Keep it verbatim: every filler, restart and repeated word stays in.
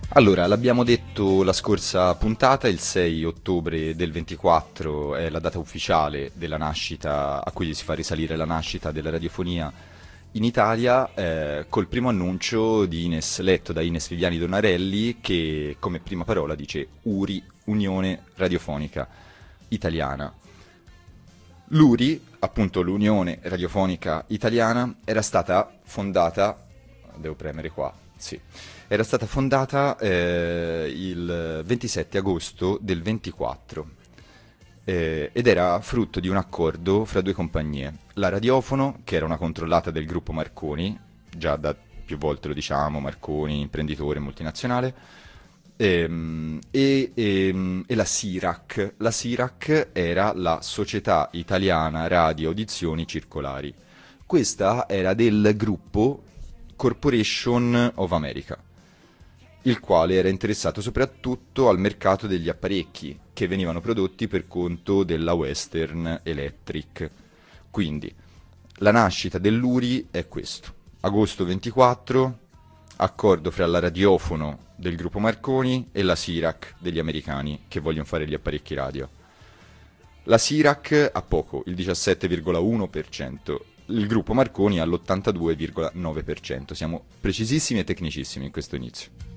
Allora, l'abbiamo detto la scorsa puntata, il sei ottobre del ventiquattro è la data ufficiale della nascita, a cui si fa risalire la nascita della radiofonia in Italia, eh, col primo annuncio di Ines, letto da Ines Viviani Donarelli, che come prima parola dice U R I, Unione Radiofonica Italiana. L'U R I, appunto l'Unione Radiofonica Italiana, era stata fondata, devo premere qua, sì, era stata fondata eh, il ventisette agosto del ventiquattro eh, ed era frutto di un accordo fra due compagnie. La Radiofono, che era una controllata del gruppo Marconi, già da più volte lo diciamo, Marconi, imprenditore multinazionale, ehm, e, e- e la SIRAC. La SIRAC era la Società Italiana Radio Audizioni Circolari. Questa era del gruppo Corporation of America, il quale era interessato soprattutto al mercato degli apparecchi che venivano prodotti per conto della Western Electric. Quindi la nascita dell'U R I è questo: agosto ventiquattro, accordo fra la radiofono del gruppo Marconi e la SIRAC degli americani che vogliono fare gli apparecchi radio. La SIRAC ha poco, il diciassette virgola uno per cento, il gruppo Marconi ha l'ottantadue virgola nove per cento. Siamo precisissimi e tecnicissimi in questo inizio.